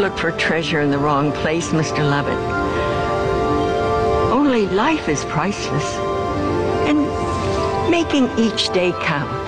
look for treasure in the wrong place, Mr. Lovett. Only life is priceless, and making each day count